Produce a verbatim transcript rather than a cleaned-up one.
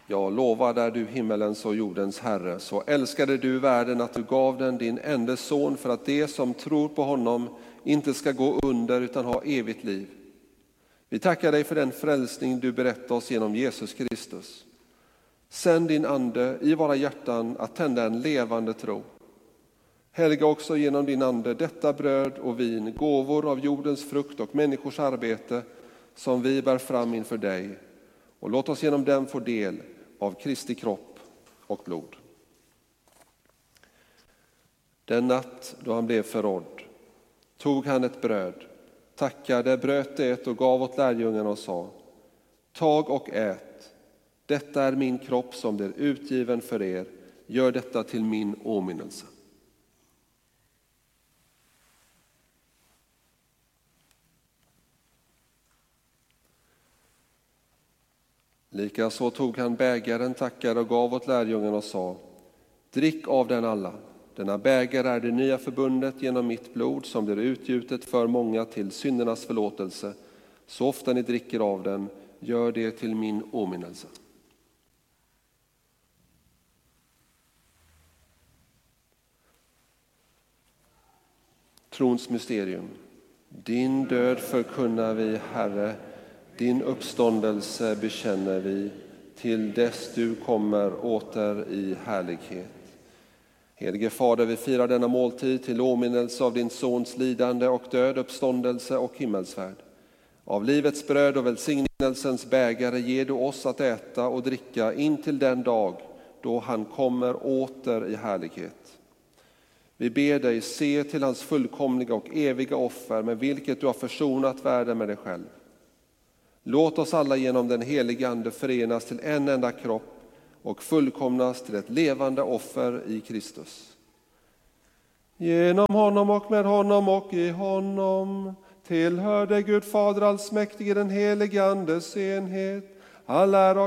Ja, lovad är du himmelens och jordens Herre, så älskade du världen att du gav den din enda son för att det som tror på honom inte ska gå under utan ha evigt liv. Vi tackar dig för den frälsning du berättar oss genom Jesus Kristus. Sänd din ande i våra hjärtan att tända en levande tro. Helga också genom din ande detta bröd och vin, gåvor av jordens frukt och människors arbete som vi bär fram inför dig. Och låt oss genom dem få del av Kristi kropp och blod. Den natt då han blev förrådd tog han ett bröd, tackade, bröt det och gav åt lärjungarna och sa: tag och ät, detta är min kropp som blir utgiven för er, gör detta till min åminnelse. Likaså tog han bägaren, tackade och gav åt lärjungarna och sa: drick av den alla. Denna bägare är det nya förbundet genom mitt blod som blir utgjutet för många till syndernas förlåtelse. Så ofta ni dricker av den, gör det till min åminnelse. Trons mysterium. Din död förkunnar vi, Herre, din uppståndelse bekänner vi, till dess du kommer åter i härlighet. Helige Fader, vi firar denna måltid till åminnelse av din sons lidande och död, uppståndelse och himmelsfärd. Av livets bröd och välsignelsens bägare ger du oss att äta och dricka in till den dag då han kommer åter i härlighet. Vi ber dig, se till hans fullkomliga och eviga offer med vilket du har försonat världen med dig själv. Låt oss alla genom den helige Ande förenas till en enda kropp och fullkomnas till ett levande offer i Kristus. Genom honom och med honom och i honom tillhör dig Gud Fader allsmäktige, den helige Andes enhet, all ära